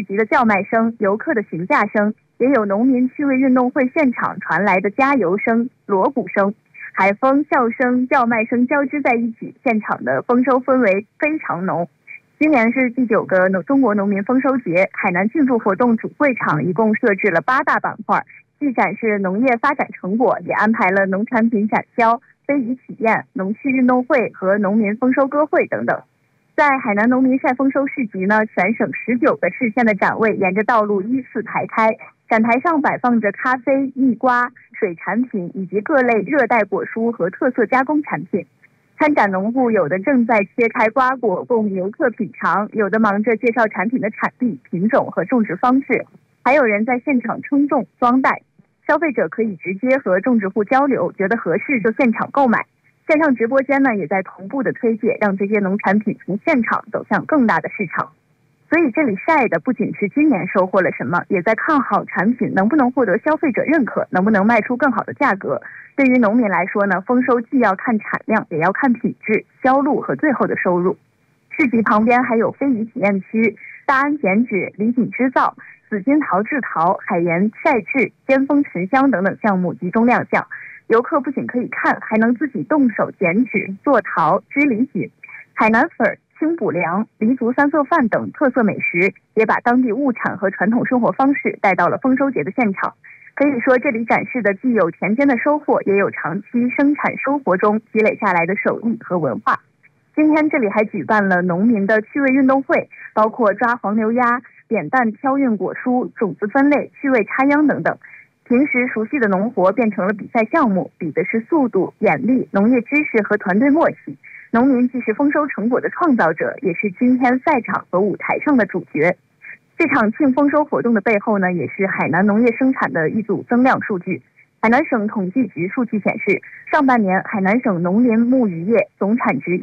集的叫卖声、游客的询价声，也有农民趣味运动会现场传来的加油声、锣鼓声，海风、笑声、叫卖声交织在一起，现场的丰收氛围非常浓。今年是第9个中国农民丰收节，海南庆祝活动主会场一共设置了8大板块，既展示农业发展成果，也安排了农产品展销、非遗体验、农趣运动会和农民丰收歌会等等。在海南农民晒丰收市集呢，全省19个市县的展位沿着道路依次排开，展台上摆放着咖啡、蜜瓜、水产品以及各类热带果蔬和特色加工产品。参展农户有的正在切开瓜果供游客品尝，有的忙着介绍产品的产地、品种和种植方式，还有人在现场称重、装袋。消费者可以直接和种植户交流，觉得合适就现场购买。线上直播间呢，也在同步的推介，让这些农产品从现场走向更大的市场。所以这里晒的不仅是今年收获了什么，也在看好产品能不能获得消费者认可，能不能卖出更好的价格。对于农民来说呢，丰收既要看产量，也要看品质、销路和最后的收入。市集旁边还有非遗体验区、大安剪纸、礼品织造、紫金陶制陶、海盐晒制、尖峰沉香等等项目集中亮相。游客不仅可以看，还能自己动手剪纸、做陶、织礼品。海南粉、清补凉、黎族三色饭等特色美食，也把当地物产和传统生活方式带到了丰收节的现场。可以说，这里展示的既有田间的收获，也有长期生产生活中积累下来的手艺和文化。今天这里还举办了农民的趣味运动会，包括抓黄牛鸭、扁担挑运果蔬、种子分类、趣味插秧等等。平时熟悉的农活变成了比赛项目，比的是速度、眼力、农业知识和团队默契。农民既是丰收成果的创造者，也是今天赛场和舞台上的主角。这场庆丰收活动的背后呢，也是海南农业生产的一组增量数据。海南省统计局数据显示，上半年海南省农林牧渔业总产值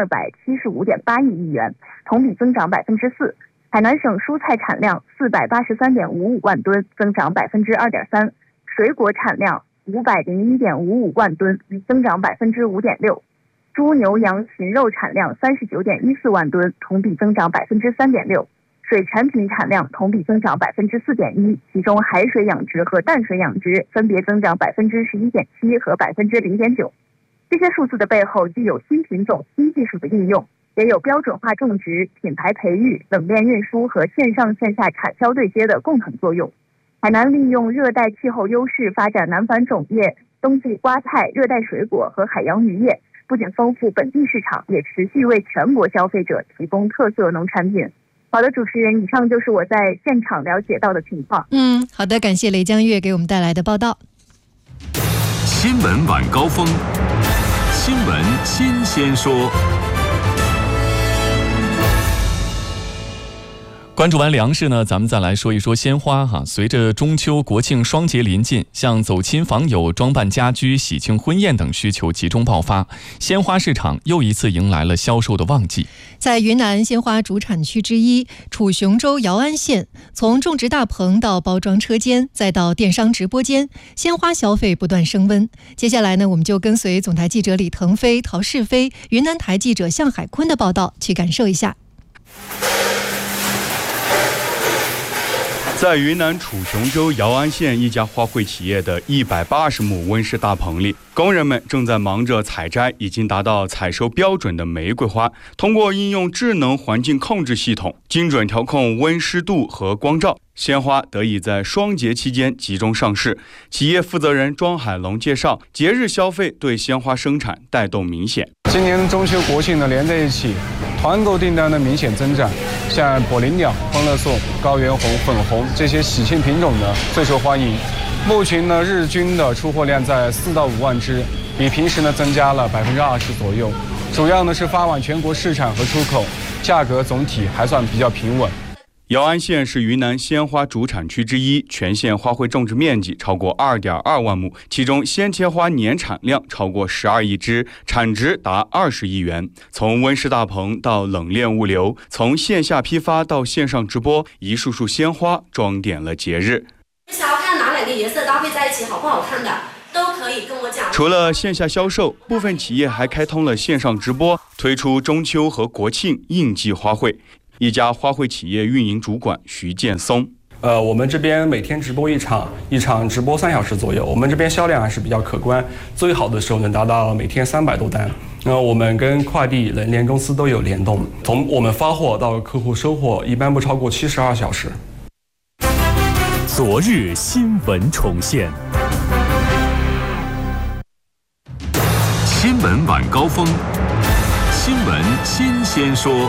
1275.8亿元，同比增长4%。海南省蔬菜产量483.55万吨，增长2.3%；水果产量501.55万吨，增长5.6%；猪牛羊禽肉产量39.14万吨，同比增长3.6%；水产品产量同比增长4.1%，其中海水养殖和淡水养殖分别增长11.7%和0.9%。这些数字的背后，既有新品种、新技术的应用，也有标准化种植、品牌培育、冷链运输和线上线下产销对接的共同作用。海南利用热带气候优势发展南返种业、冬季瓜菜、热带水果和海洋渔业，不仅丰富本地市场，也持续为全国消费者提供特色农产品。好的，主持人，以上就是我在现场了解到的情况。 好的，感谢雷江月给我们带来的报道。 新闻晚高峰，新闻新鲜说。关注完粮食呢，咱们再来说一说鲜花哈。随着中秋、国庆双节临近，像走亲访友、装扮家居、喜庆婚宴等需求集中爆发，鲜花市场又一次迎来了销售的旺季。 在云南鲜花主产区之一楚雄州姚安县，从种植大棚到包装车间，再到电商直播间，鲜花消费不断升温。接下来呢，我们就跟随总台记者李腾飞、陶世飞、云南台记者向海坤的报道，去感受一下。 在云南楚雄州姚安县一家花卉企业的180亩温室大棚里，工人们正在忙着采摘已经达到采收标准的玫瑰花。通过应用智能环境控制系统，精准调控温湿度和光照，鲜花得以在双节期间集中上市。企业负责人庄海龙介绍，节日消费对鲜花生产带动明显。 今年中秋国庆呢连在一起，团购订单的明显增长，像火灵鸟、欢乐颂、高原红、粉红这些喜庆品种呢最受欢迎。目前呢日均的出货量在4到5万只，比平时呢增加了20%左右。主要呢是发往全国市场和出口，价格总体还算比较平稳。 姚安县是云南鲜花主产区之一，全县花卉种植面积超过2.2万亩，其中鲜切花年产量超过12亿只，产值达20亿元。从温室大棚到冷链物流，从线下批发到线上直播，一束束鲜花装点了节日。 想要看哪两个颜色搭配在一起好不好看的，都可以跟我讲。 除了线下销售，部分企业还开通了线上直播，推出中秋和国庆应季花卉。 一家花卉企业运营主管徐建松。 我们这边每天直播一场直播3小时左右，我们这边销量还是比较可观，最好的时候能达到每天300多单。我们跟快递、人联公司都有联动，从我们发货到客户收货，一般不超过72小时。 昨日新闻重现，新闻晚高峰，新闻新鲜说。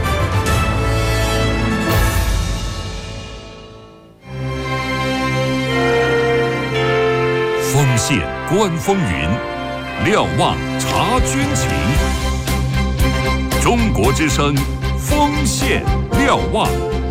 锋线观风云，瞭望察军情。中国之声，锋线瞭望。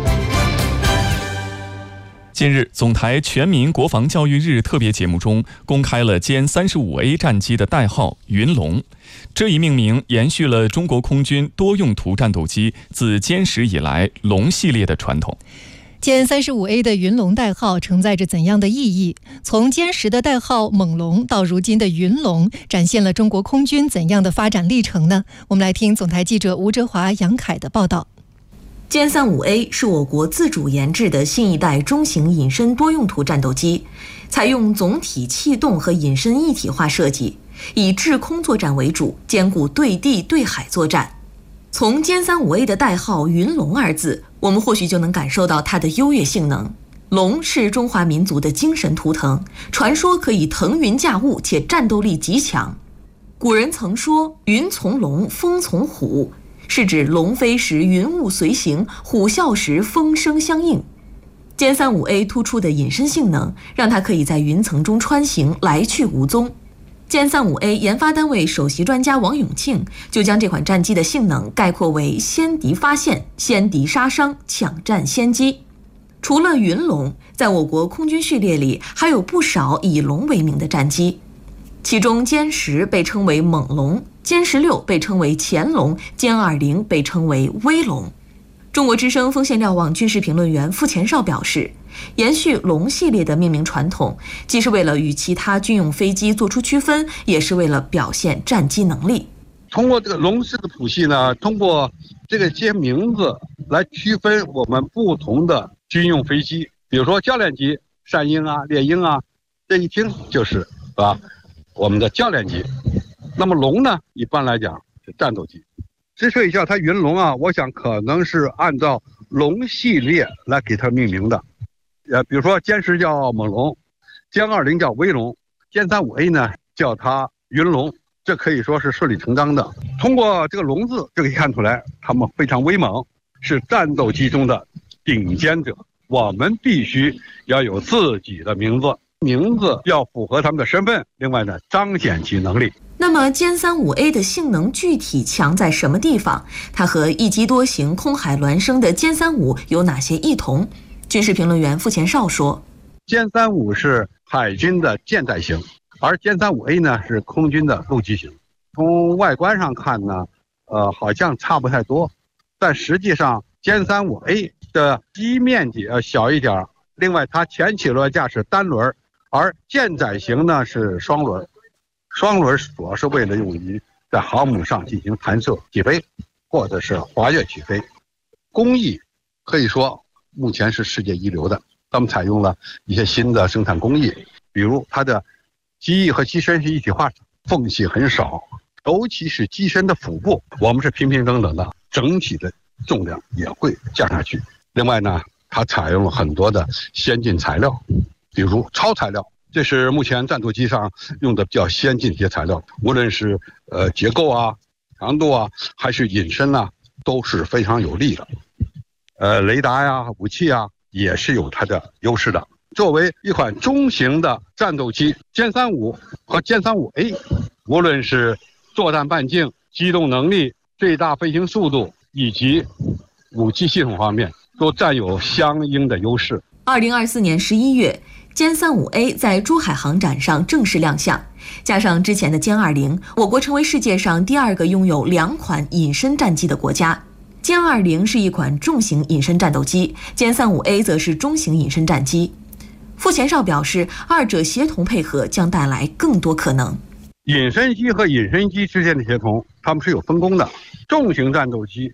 近日，总台全民国防教育日特别节目中公开了歼35A 战机的代号“云龙”。这一命名延续了中国空军多用途战斗机自歼十以来龙系列的传统。 歼35A 的云龙代号承载着怎样的意义？从歼十的代号猛龙到如今的云龙，展现了中国空军怎样的发展历程呢？我们来听总台记者吴哲华、杨凯的报道。 歼35A 是我国自主研制的新一代中型隐身多用途战斗机，采用总体气动和隐身一体化设计，以制空作战为主，兼顾对地对海作战。从歼35A 的代号“云龙”二字，我们或许就能感受到它的优越性能。龙是中华民族的精神图腾，传说可以腾云驾雾，且战斗力极强。古人曾说“云从龙，风从虎”，是指龙飞时云雾随行，虎啸时风声相应。歼35A 突出的隐身性能，让它可以在云层中穿行，来去无踪。歼35A 研发单位首席专家王永庆就将这款战机的性能概括为先敌发现、先敌杀伤、抢占先机。除了云龙，在我国空军序列里还有不少以龙为名的战机，其中歼十被称为猛龙，歼16被称为潜龙，歼20被称为威龙。中国之声锋线瞭望军事评论员傅前绍表示，延续龙系列的命名传统，既是为了与其他军用飞机做出区分，也是为了表现战机能力。 通过这个龙式的谱系呢，通过这个些名字来区分我们不同的军用飞机，比如说教练机善鹰啊、猎鹰啊，这一听就是我们的教练机。那么龙呢，一般来讲是战斗机。之所以叫它云龙啊，我想可能是按照龙系列来给它命名的。比如说歼十叫猛龙，歼20叫威龙，歼35A 呢叫它云龙，这可以说是顺理成章的。通过这个龙字就可以看出来，他们非常威猛，是战斗机中的顶尖者。我们必须要有自己的名字，名字要符合他们的身份，另外呢彰显其能力。 那么歼35A 的性能具体强在什么地方？它和一机多型空海孪生的歼35有哪些异同？军事评论员傅前绍说， 歼35是海军的舰载型，而歼35A 呢是空军的陆基型。从外观上看呢，好像差不太多，但实际上歼35A 的机面积要小一点，另外它前起落架是单轮，而舰载型呢是双轮。双轮主要是为了用于在航母上进行弹射起飞，或者是滑跃起飞。工艺可以说目前是世界一流的，他们采用了一些新的生产工艺，比如它的机翼和机身是一体化，缝隙很少，尤其是机身的腹部，我们是平平整整的，整体的重量也会降下去。另外呢，它采用了很多的先进材料，比如超材料。这是目前战斗机上用的比较先进的一些材料，无论是结构啊、强度啊，还是隐身啊，都是非常有利的。雷达呀、武器啊，也是有它的优势的。作为一款中型的战斗机，歼35和歼35A，无论是作战半径、机动能力、最大飞行速度以及武器系统方面，都占有相应的优势。 2024年11月。歼35A 在珠海航展上正式亮相，加上之前的歼20，我国成为世界上第2个拥有2款隐身战机的国家。歼20是一款重型隐身战斗机，歼35A 则是中型隐身战机。傅前绍表示，二者协同配合将带来更多可能。 隐身机和隐身机之间的协同，它们是有分工的。重型战斗机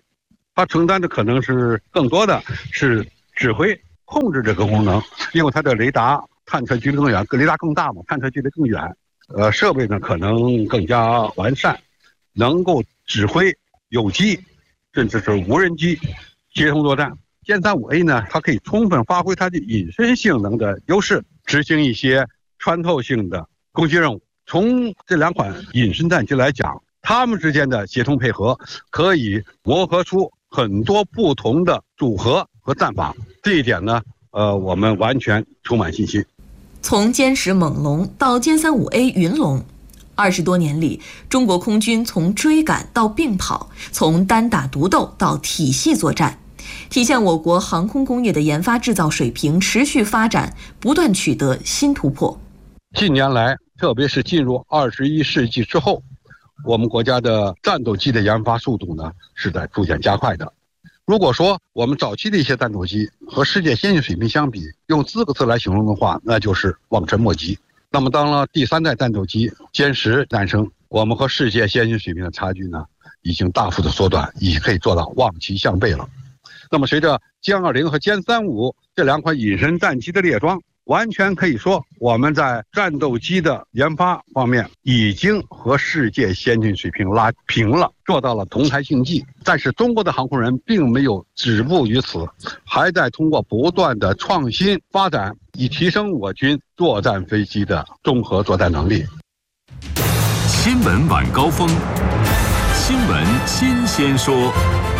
它承担的可能是更多的是指挥控制这个功能，因为它的雷达探测距离更远，雷达更大嘛，探测距离更远，设备呢可能更加完善，能够指挥有机甚至是无人机协同作战。歼 35A 呢，它可以充分发挥它的隐身性能的优势，执行一些穿透性的攻击任务。从这两款隐身战机来讲，它们之间的协同配合可以磨合出很多不同的组合和战法，这一点呢，我们完全充满信心。 从歼10猛龙到歼 35A 云龙，20多年里，中国空军从追赶到并跑，从单打独斗到体系作战，体现我国航空工业的研发制造水平持续发展，不断取得新突破。 近年来，特别是进入21世纪之后，我们国家的战斗机的研发速度呢是在逐渐加快的。如果说我们早期的一些战斗机和世界先进水平相比，用4个字来形容的话，那就是望尘莫及。那么当了第3代战斗机歼10诞生，我们和世界先进水平的差距呢已经大幅的缩短，已可以做到望其项背了。那么随着歼20和歼35这两款隐身战机的列装，完全可以说我们在战斗机的研发方面已经和世界先进水平拉平了，做到了同台竞技。但是中国的航空人并没有止步于此，还在通过不断的创新发展，以提升我军作战飞机的综合作战能力。 新闻晚高峰，新闻新鲜说。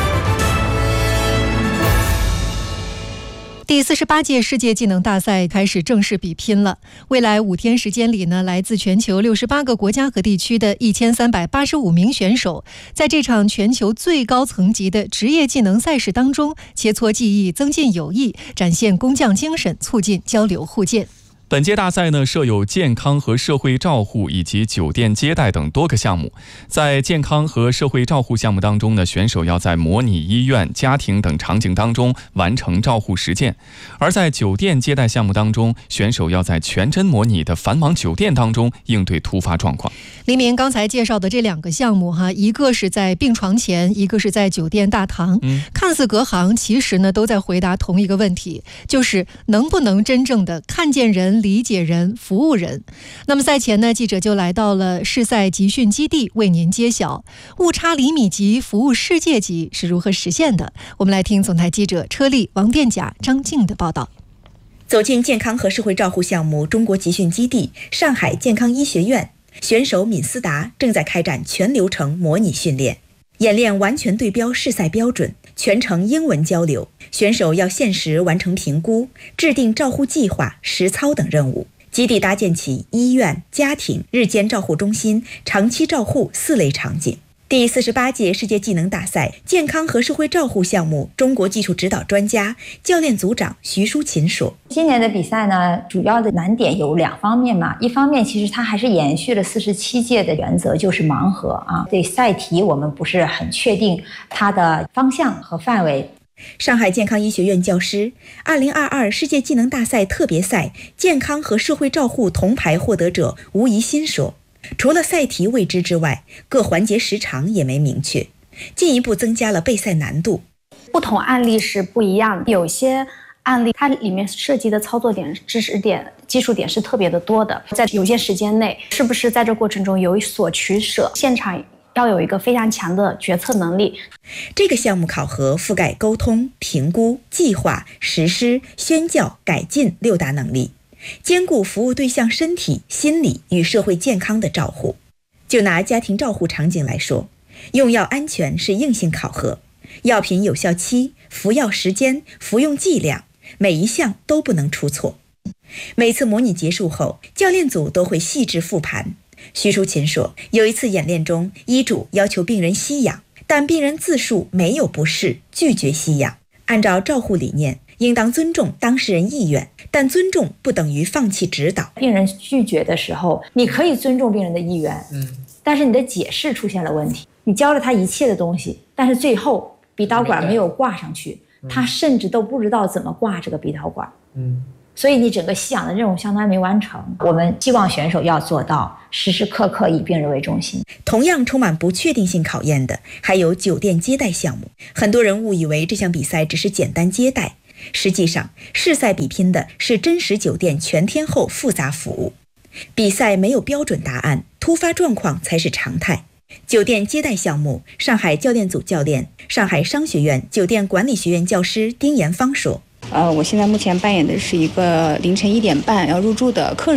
第48届世界技能大赛开始正式比拼了。未来5天时间里呢，来自全球68个国家和地区的1385名选手，在这场全球最高层级的职业技能赛事当中，切磋技艺，增进友谊，展现工匠精神，促进交流互鉴。 本届大赛呢，设有健康和社会照护以及酒店接待等多个项目。在健康和社会照护项目当中呢，选手要在模拟医院、家庭等场景当中完成照护实践；而在酒店接待项目当中，选手要在全真模拟的繁忙酒店当中应对突发状况。 黎明刚才介绍的这2个项目一个是在病床前，一个是在酒店大堂，看似隔行，其实呢都在回答同一个问题，就是能不能真正的看见人、理解人、服务人。那么赛前呢，记者就来到了试赛集训基地，为您揭晓误差厘米级服务世界级是如何实现的。我们来听总台记者车丽、王殿甲、张静的报道。 走进健康和社会照护项目中国集训基地上海健康医学院，选手闵思达正在开展全流程模拟训练，演练完全对标试赛标准，全程英文交流。选手要限时完成评估，制定照护计划、实操等任务。基地搭建起医院、家庭、日间照护中心、长期照护4类场景。第48届世界技能大赛健康和社会照护项目中国技术指导专家、教练组长徐淑琴说：“ 今年的比赛呢，主要的难点有2方面嘛。一方面，其实它还是延续了47届的原则，就是盲盒啊。对赛题我们不是很确定它的方向和范围。” 上海健康医学院教师，2022世界技能大赛特别赛健康和社会照护铜牌获得者吴怡欣说：“除了赛题未知之外，各环节时长也没明确，进一步增加了备赛难度。 不同案例是不一样的，有些案例它里面涉及的操作点、知识点、技术点是特别的多的，在有些时间内，是不是在这过程中有所取舍？现场要有一个非常强的决策能力。” 这个项目考核覆盖沟通、评估、计划、实施、宣教、改进6大能力，兼顾服务对象身体、心理与社会健康的照护。就拿家庭照护场景来说，用药安全是硬性考核，药品有效期、服药时间、服用剂量，每一项都不能出错。每次模拟结束后，教练组都会细致复盘。徐淑琴说，有一次演练中，医嘱要求病人吸氧，但病人自述没有不适，拒绝吸氧。按照照护理念，应当尊重当事人意愿，但尊重不等于放弃指导。 病人拒绝的时候，你可以尊重病人的意愿，但是你的解释出现了问题。你教了他一切的东西，但是最后鼻导管没有挂上去，他甚至都不知道怎么挂这个鼻导管。 所以你整个吸氧的任务相当于没完成。我们希望选手要做到时时刻刻以病人为中心。 同样充满不确定性考验的还有酒店接待项目。很多人误以为这项比赛只是简单接待，实际上试赛比拼的是真实酒店全天候复杂服务。比赛没有标准答案，突发状况才是常态。酒店接待项目，上海教练组教练、上海商学院酒店管理学院教师丁延芳说： 我现在目前扮演的是一个凌晨1点半要入住的客人。